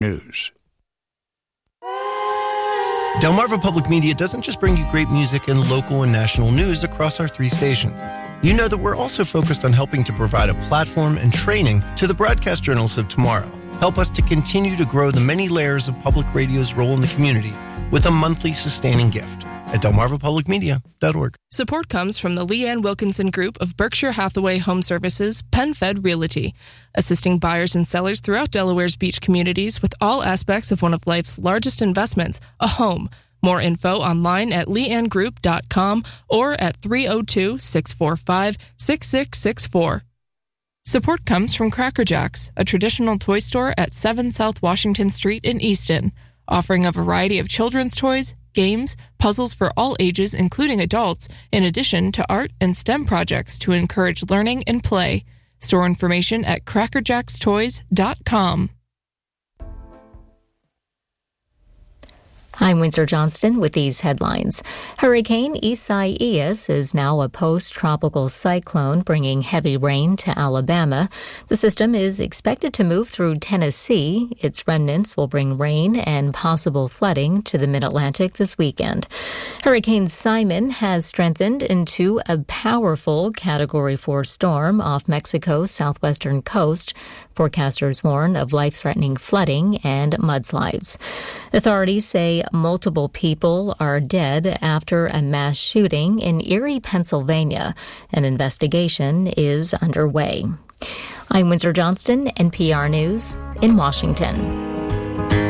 News. Delmarva Public Media doesn't just bring you great music and local and national news across our 3 stations. You know that we're also focused on helping to provide a platform and training to the broadcast journalists of tomorrow. Help us to continue to grow the many layers of public radio's role in the community with a monthly sustaining gift at delmarvapublicmedia.org. Support comes from the Leanne Wilkinson Group of Berkshire Hathaway Home Services, PenFed Realty, assisting buyers and sellers throughout Delaware's beach communities with all aspects of one of life's largest investments, a home. More info online at leannegroup.com or at 302-645-6664. Support comes from Cracker Jacks, a traditional toy store at 7 South Washington Street in Easton, offering a variety of children's toys, games, puzzles for all ages, including adults, in addition to art and STEM projects to encourage learning and play. Store information at crackerjackstoys.com. I'm Windsor Johnston with these headlines. Hurricane Isaias is now a post-tropical cyclone bringing heavy rain to Alabama. The system is expected to move through Tennessee. Its remnants will bring rain and possible flooding to the mid-Atlantic this weekend. Hurricane Simon has strengthened into a powerful Category 4 storm off Mexico's southwestern coast. Forecasters warn of life-threatening flooding and mudslides. Authorities say multiple people are dead after a mass shooting in Erie, Pennsylvania. An investigation is underway. I'm Windsor Johnston, NPR News in Washington.